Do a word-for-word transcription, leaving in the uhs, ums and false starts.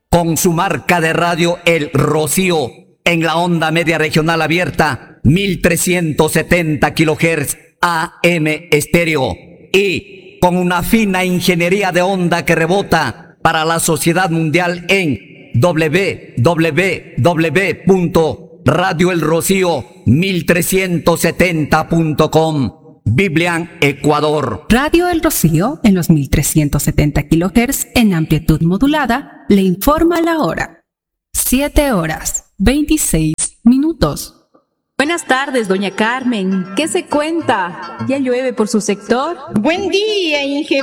con su marca de radio El Rocío en la onda media regional abierta mil trescientos setenta kilohertz A M estéreo y con una fina ingeniería de onda que rebota para la sociedad mundial en doble u doble u doble u punto radio el rocío mil trescientos setenta punto com. Biblian, Ecuador. Radio El Rocío, en los mil trescientos setenta kilohertz en amplitud modulada, le informa la hora. siete horas, veintiséis minutos. Buenas tardes, doña Carmen. ¿Qué se cuenta? ¿Ya llueve por su sector? Buen día, Inge.